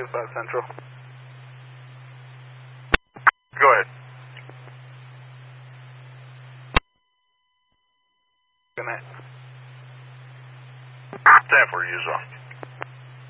about Central. Go ahead. Good night. 10-4, use off.